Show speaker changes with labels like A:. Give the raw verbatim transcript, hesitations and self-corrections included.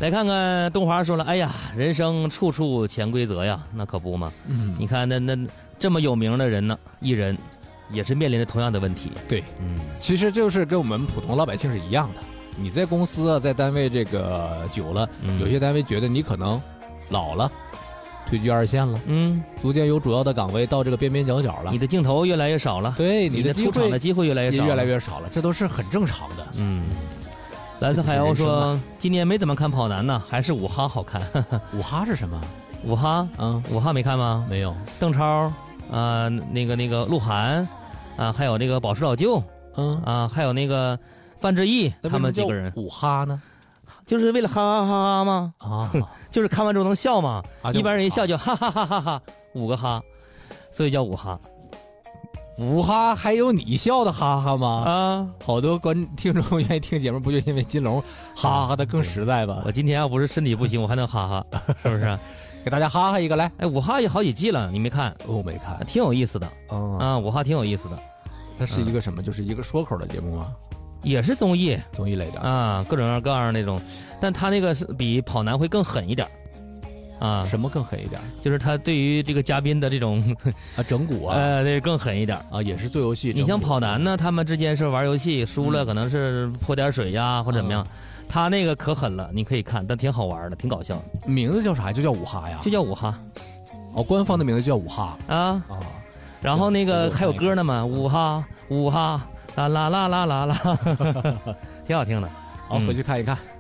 A: 再看看东华说了，哎呀，人生处处潜规则呀，那可不嘛。
B: 嗯，
A: 你看那那这么有名的人呢，艺人也是面临着同样的问题。
B: 对，
A: 嗯，
B: 其实就是跟我们普通老百姓是一样的。你在公司啊，在单位这个久了，
A: 嗯
B: 有些单位觉得你可能老了，退居二线了，
A: 嗯，
B: 逐渐由主要的岗位到这个边边角角了，
A: 你的镜头越来越少了，
B: 对
A: 你的出场的机会越来越少，
B: 也越来越少了，这都是很正常的。
A: 嗯，蓝色海鸥说，今年没怎么看跑男呢，还是五哈好看。
B: 五哈是什么？
A: 五哈，
B: 嗯，
A: 五哈没看吗？
B: 没有。
A: 邓超，啊、呃，那个那个鹿晗，啊、呃，还有这个宝石老舅，
B: 嗯
A: 啊、呃，还有那个范志毅，他们几个人。
B: 五哈呢？
A: 就是为了哈哈哈哈吗？
B: 啊，
A: 就是看完之后能笑吗？
B: 啊、
A: 一般人一笑就哈哈哈哈哈，五个哈，所以叫五哈。
B: 五哈还有你笑的哈哈吗？
A: 啊，
B: 好多观听众愿意听节目，不就因为金龙哈哈的更实在吧？
A: 我今天要不是身体不行，我还能哈哈，是不是？
B: 给大家哈哈一个来。
A: 哎，五哈有好几季了，你没看？
B: 我、哦、没看，
A: 挺有意思的。
B: 嗯
A: 啊，五哈挺有意思的。
B: 它是一个什么？嗯、就是一个说口的节目吗？
A: 也是综艺，
B: 综艺类的
A: 啊，各种各样那种，但他那个是比跑男会更狠一点，啊，
B: 什么更狠一点？
A: 就是他对于这个嘉宾的这种
B: 啊整蛊啊，
A: 呃，对，更狠一点
B: 啊，也是做游戏。
A: 你像跑男呢，他们之间是玩游戏，输了可能是泼点水呀、嗯、或者怎么样，他那个可狠了，你可以看，但挺好玩的，挺搞笑的。
B: 名字叫啥？就叫五哈呀？
A: 就叫五哈，
B: 哦，官方的名字就叫五哈
A: 啊
B: 啊。
A: 然后那个还有歌呢嘛，五哈五哈啦啦啦啦啦啦，挺好听的。
B: 好，回去看一看。